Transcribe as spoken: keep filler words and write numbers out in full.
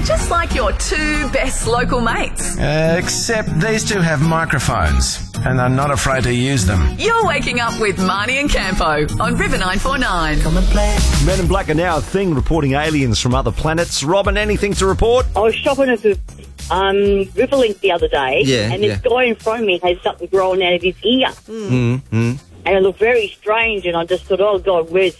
Just like your two best local mates. Uh, except these two have microphones and are not afraid to use them. You're waking up with Marnie and Campo on River nine four nine. Come and play. Men in Black are now a thing, reporting aliens from other planets. Robin, anything to report? I was shopping at the um, Riverlink the other day, Yeah, and this yeah. guy in front of me had something growing out of his ear. Mm-hmm. And it looked very strange, and I just thought, oh, God, where's